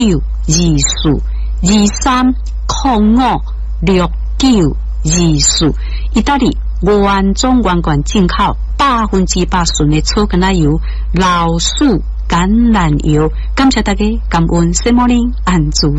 23056924，意大利原装完全进口100%纯的草橄榄油、老鼠橄榄油。感谢大家，感恩 Good morning 安主